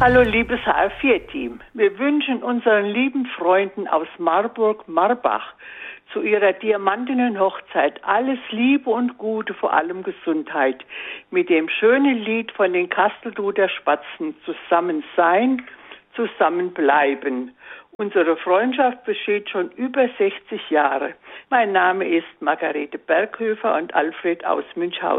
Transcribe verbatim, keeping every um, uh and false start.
Hallo liebes H R vier Team. Wir wünschen unseren lieben Freunden aus Marburg-Marbach zu ihrer diamantenen Hochzeit alles Liebe und Gute, vor allem Gesundheit. Mit dem schönen Lied von den Kastelruther Spatzen, zusammen sein, zusammen bleiben. Unsere Freundschaft besteht schon über sechzig Jahre. Mein Name ist Margarete Berghöfer und Alfred aus Münchhausen.